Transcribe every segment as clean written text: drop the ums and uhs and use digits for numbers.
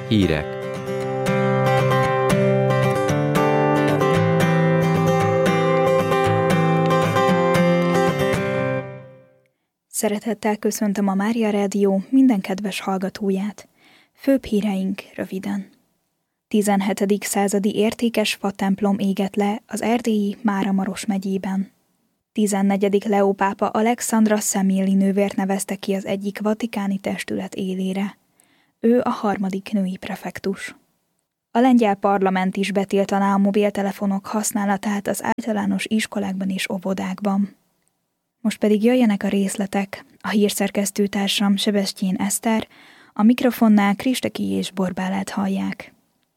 Hírek. Szeretettel köszöntöm a Mária Rádió minden kedves hallgatóját. Főbb híreink röviden. 17. századi értékes fatemplom égett le az erdélyi Máramaros megyében. 14. Leó pápa Alexandra Személi nővért nevezte ki az egyik vatikáni testület élére. Ő a 3. női prefektus. A lengyel parlament is betiltaná a mobiltelefonok használatát az általános iskolákban és óvodákban. Most pedig jöjjenek a részletek. A hírszerkesztőtársam Sebestyén Eszter, a mikrofonnál Kristeki és Borbálát hallják.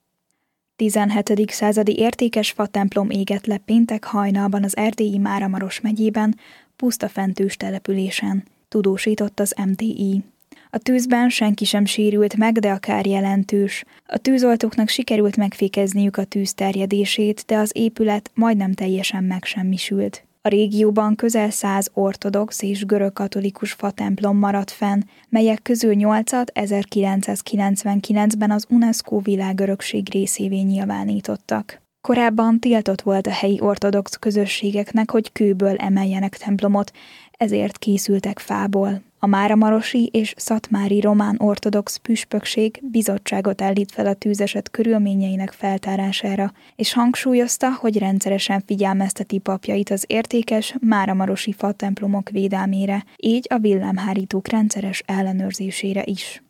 17. századi értékes fatemplom égett le péntek hajnalban az erdélyi Máramaros megyében, pusztafentős településen, tudósított az MTI. A tűzben senki sem sérült meg, de a kár jelentős. A tűzoltóknak sikerült megfékezniük a tűz terjedését, de az épület majdnem teljesen megsemmisült. A régióban közel 100 ortodox és görögkatolikus fatemplom maradt fenn, melyek közül 8-at 1999-ben az UNESCO világörökség részévé nyilvánítottak. Korábban tiltott volt a helyi ortodox közösségeknek, hogy kőből emeljenek templomot, ezért készültek fából. A máramarosi és szatmári román ortodox püspökség bizottságot állít fel a tűzeset körülményeinek feltárására, és hangsúlyozta, hogy rendszeresen figyelmezteti papjait az értékes máramarosi fatemplomok védelmére, így a villámhárítók rendszeres ellenőrzésére is.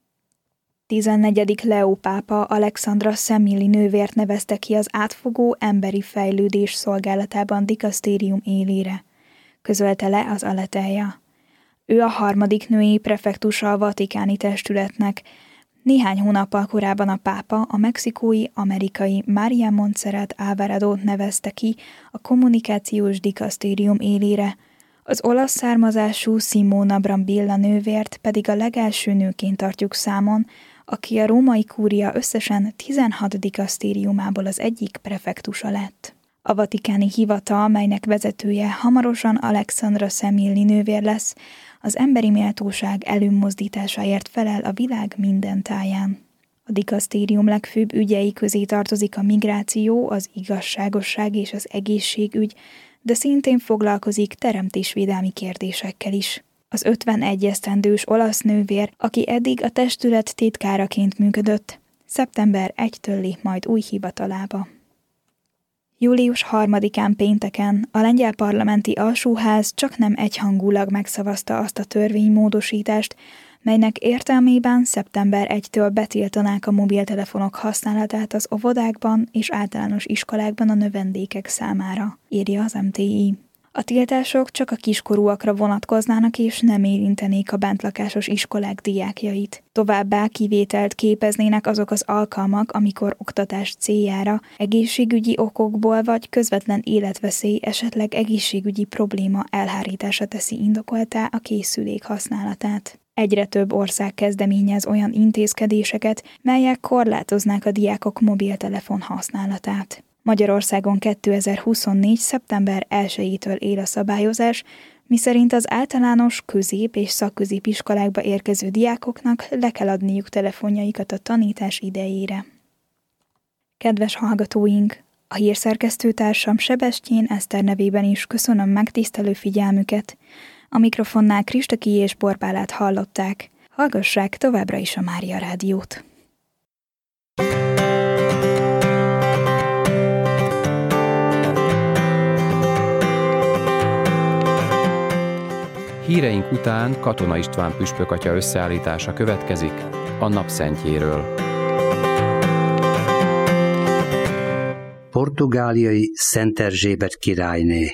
14. Leó pápa Alexandra Személi nővért nevezte ki az átfogó emberi fejlődés szolgálatában dikasztérium élére, közölte le az Aletheia. Ő a 3. női prefektusa a vatikáni testületnek. Néhány hónappal korábban a pápa a mexikói-amerikai María Montserrat Alvaradót nevezte ki a kommunikációs dikasztérium élére, az olasz származású Simona Brambilla nővért pedig a legelső nőként tartjuk számon, aki a római kúria összesen 16 dikasztériumából az egyik prefektusa lett. A vatikáni hivatal, melynek vezetője hamarosan Alexandra Személi nővér lesz, az emberi méltóság előmozdításáért felel a világ minden táján. A dikasztérium legfőbb ügyei közé tartozik a migráció, az igazságosság és az egészségügy, de szintén foglalkozik teremtésvédelmi kérdésekkel is. Az 51 esztendős olasz nővér, aki eddig a testület titkáraként működött, szeptember 1-től lép majd új hivatalába. Július 3-án pénteken a lengyel parlamenti alsóház csaknem egyhangulag megszavazta azt a törvénymódosítást, melynek értelmében szeptember 1-től betiltanák a mobiltelefonok használatát az óvodákban és általános iskolákban a növendékek számára, írja az MTI. A tiltások csak a kiskorúakra vonatkoznának és nem érintenék a bentlakásos iskolák diákjait. Továbbá kivételt képeznének azok az alkalmak, amikor oktatás céljára, egészségügyi okokból vagy közvetlen életveszély, esetleg egészségügyi probléma elhárítása teszi indokolttá a készülék használatát. Egyre több ország kezdeményez olyan intézkedéseket, melyek korlátoznák a diákok mobiltelefon használatát. Magyarországon 2024. szeptember 1-től él a szabályozás, miszerint az általános, közép- és szakközépiskolákba érkező diákoknak le kell adniuk telefonjaikat a tanítás idejére. Kedves hallgatóink! A hírszerkesztőtársam Sebestyén Eszter nevében is köszönöm megtisztelő figyelmüket. A mikrofonnál Kristeki és Borbálát hallották. Hallgassák továbbra is a Mária Rádiót. Híreink után Katona István püspök atya összeállítása következik a napszentjéről. Portugáliai Szent Erzsébet királyné.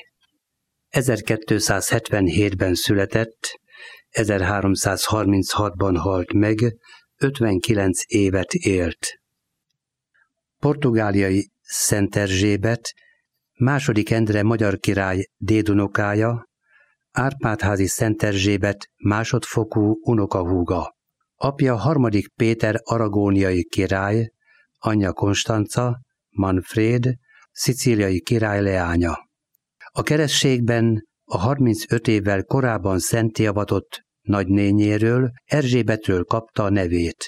1277-ben született, 1336-ban halt meg, 59 évet élt. Portugáliai Szent Erzsébet, II. Endre magyar király dédunokája, Árpád-házi Szent Erzsébet másodfokú unokahúga. Apja 3. Péter aragóniai király, anyja Konstanca, Manfred, szicíliai király leánya. A keresztségben a 35 évvel korábban szentté avatott nagynényéről, Erzsébetről kapta a nevét.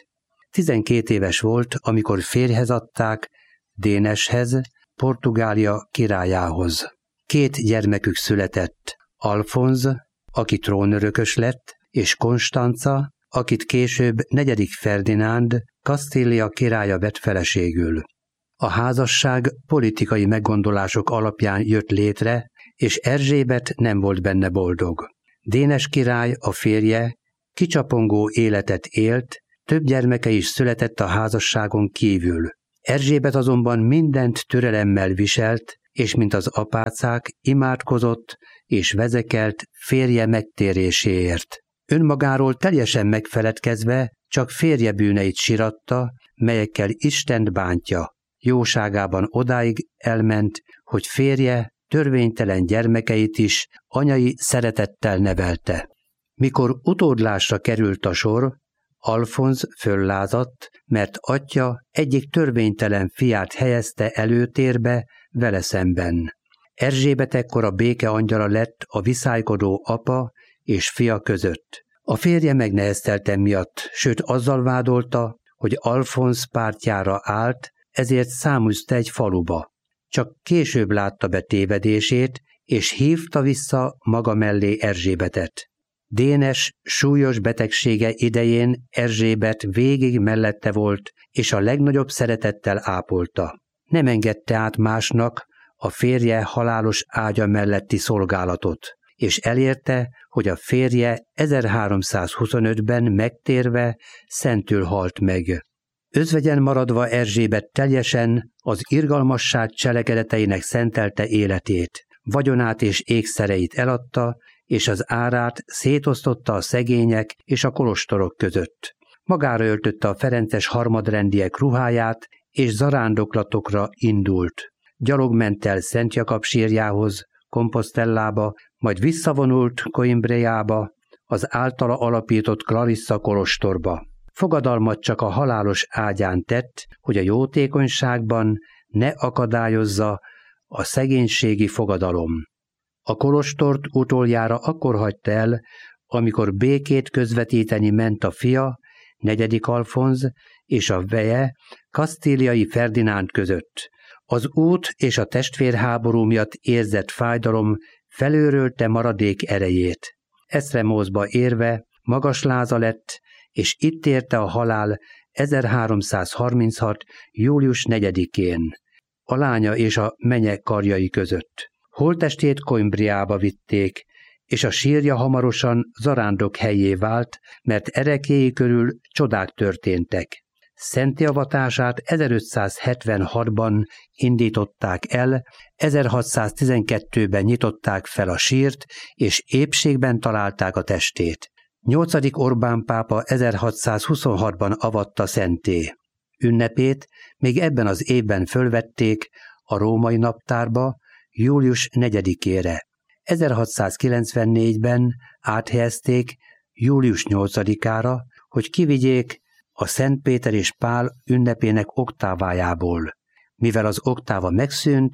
12 éves volt, amikor férjhez adták Déneshez, Portugália királyához. 2 gyermekük született, Alfonz, aki trónörökös lett, és Konstanca, akit később 4. Ferdinánd, Kasztília királya vett feleségül. A házasság politikai meggondolások alapján jött létre, és Erzsébet nem volt benne boldog. Dénes király, a férje, kicsapongó életet élt, több gyermeke is született a házasságon kívül. Erzsébet azonban mindent türelemmel viselt, és mint az apácák imádkozott és vezekelt férje megtéréséért. Önmagáról teljesen megfeledkezve csak férje bűneit siratta, melyekkel Istent bántja. Jóságában odáig elment, hogy férje törvénytelen gyermekeit is anyai szeretettel nevelte. Mikor utódlásra került a sor, Alfonz föllázadt, mert atya egyik törvénytelen fiát helyezte előtérbe vele szemben. Erzsébet ekkor a béke angyala lett a viszálykodó apa és fia között. A férje megneheztelte miatt, sőt azzal vádolta, hogy Alfonz pártjára állt, ezért száműzte egy faluba. Csak később látta be tévedését, és hívta vissza maga mellé Erzsébetet. Dénes súlyos betegsége idején Erzsébet végig mellette volt, és a legnagyobb szeretettel ápolta. Nem engedte át másnak a férje halálos ágya melletti szolgálatot, és elérte, hogy a férje 1325-ben megtérve szentül halt meg. Özvegyen maradva Erzsébet teljesen az irgalmasság cselekedeteinek szentelte életét, vagyonát és ékszereit eladta, és az árát szétosztotta a szegények és a kolostorok között. Magára öltötte a ferences harmadrendiek ruháját, és zarándoklatokra indult. Gyalog ment el Szent Jakab sírjához, Compostellába, majd visszavonult Coimbrába, az általa alapított Clarissa kolostorba. Fogadalmat csak a halálos ágyán tett, hogy a jótékonyságban ne akadályozza a szegénységi fogadalom. A kolostort utoljára akkor hagyta el, amikor békét közvetíteni ment a fia, 4. Alfonz és a veje, kasztíliai Ferdinánd között. Az út és a testvérháború miatt érzett fájdalom felőrölte maradék erejét. Esztremózba érve magas láza lett, és itt érte a halál 1336. július 4-én, a lánya és a menye karjai között. Holttestét Coimbrába vitték, és a sírja hamarosan zarándok helyé vált, mert erekéi körül csodák történtek. Szentté avatását 1576-ban indították el, 1612-ben nyitották fel a sírt, és épségben találták a testét. 8. Orbán pápa 1626-ban avatta szentté. Ünnepét még ebben az évben fölvették a római naptárba, július 4-ére. 1694-ben áthelyezték július 8-ára, hogy kivigyék a Szent Péter és Pál ünnepének oktávájából. Mivel az oktáva megszűnt,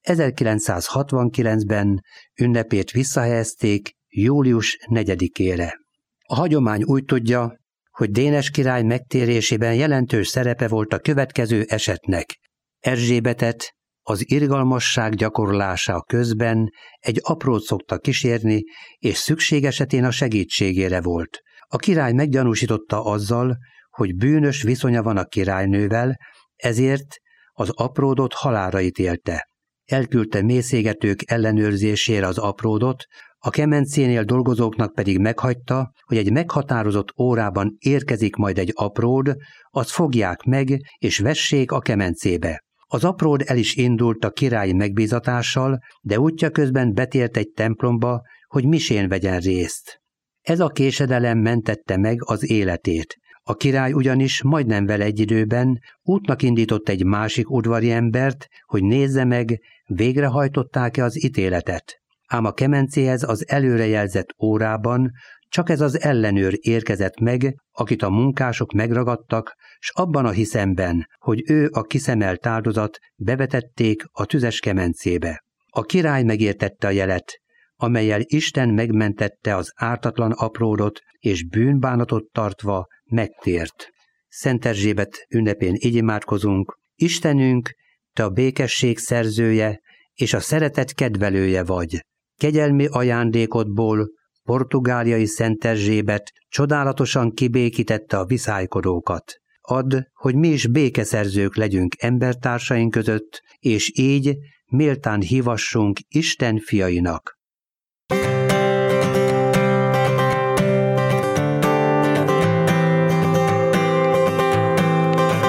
1969-ben ünnepét visszahelyezték július 4-ére. A hagyomány úgy tudja, hogy Dénes király megtérésében jelentős szerepe volt a következő esetnek. Erzsébetet az irgalmasság gyakorlása közben egy aprót szokta kísérni, és szükség esetén a segítségére volt. A király meggyanúsította azzal, hogy bűnös viszonya van a királynővel, ezért az apródot halálra ítélte. Elküldte mészégetők ellenőrzésére az apródot, a kemencénél dolgozóknak pedig meghagyta, hogy egy meghatározott órában érkezik majd egy apród, azt fogják meg és vessék a kemencébe. Az apród el is indult a királyi megbízatással, de útja közben betért egy templomba, hogy misén vegyen részt. Ez a késedelem mentette meg az életét. A király ugyanis majdnem vele egy időben útnak indított egy másik udvari embert, hogy nézze meg, végrehajtották-e az ítéletet. Ám a kemencéhez az előrejelzett órában csak ez az ellenőr érkezett meg, akit a munkások megragadtak, s abban a hiszemben, hogy ő a kiszemelt áldozat, bevetették a tüzes kemencébe. A király megértette a jelet, amellyel Isten megmentette az ártatlan apródot, és bűnbánatot tartva megtért. Szent Erzsébet ünnepén így imádkozunk: Istenünk, Te a békesség szerzője és a szeretet kedvelője vagy. Kegyelmi ajándékodból portugáliai Szent Erzsébet csodálatosan kibékítette a viszálykodókat. Add, hogy mi is békeszerzők legyünk embertársaink között, és így méltán hívassunk Isten fiainak.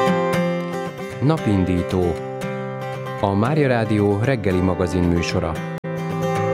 Napindító. A Mária Rádió reggeli magazin műsora.